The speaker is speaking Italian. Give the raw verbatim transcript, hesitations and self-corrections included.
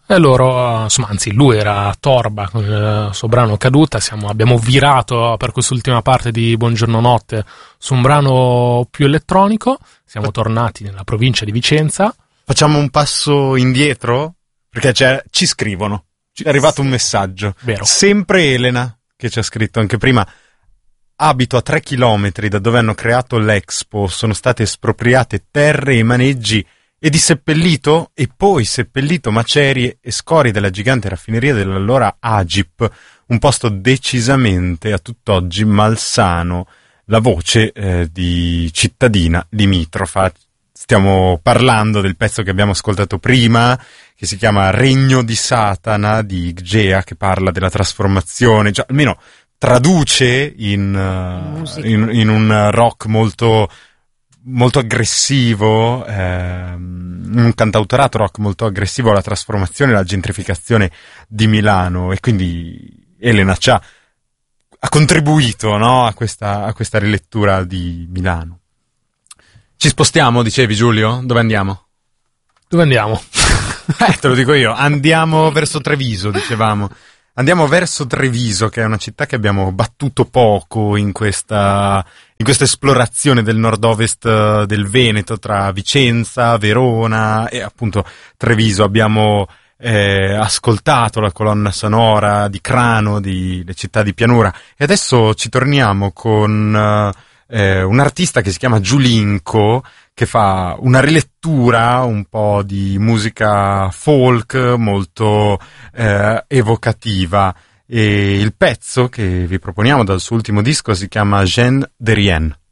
E loro, insomma, anzi lui era Torba con il suo brano Caduta. Siamo, abbiamo virato per quest'ultima parte di Buongiorno Notte su un brano più elettronico. Siamo Fa- tornati nella provincia di Vicenza. Facciamo un passo indietro? Perché c'è, ci scrivono. Ci è arrivato un messaggio. Vero. Sempre Elena, che ci ha scritto anche prima. Abito a tre chilometri da dove hanno creato l'Expo. Sono state espropriate terre e maneggi e di seppellito e poi seppellito macerie e scorie della gigante raffineria dell'allora Agip, un posto decisamente a tutt'oggi malsano. La voce eh, di cittadina limitrofa. Stiamo parlando del pezzo che abbiamo ascoltato prima, che si chiama Regno di Satana di Gea, che parla della trasformazione, cioè almeno traduce in, uh, in, in un rock molto molto aggressivo, ehm, un cantautorato rock molto aggressivo alla trasformazione e alla gentrificazione di Milano, e quindi Elena ci ha, ha contribuito, no, a questa, a questa rilettura di Milano. Ci spostiamo, dicevi Giulio? Dove andiamo? Dove andiamo? Eh, te lo dico io, andiamo verso Treviso, dicevamo. Andiamo verso Treviso, che è una città che abbiamo battuto poco in questa, in questa esplorazione del nord-ovest del Veneto, tra Vicenza, Verona e appunto Treviso. Abbiamo eh, ascoltato la colonna sonora di Crano, di Le città di pianura, e adesso ci torniamo con eh, un artista che si chiama Giulinco, che fa una rilettura un po' di musica folk molto eh, evocativa, e il pezzo che vi proponiamo dal suo ultimo disco si chiama Jeanne Derrien.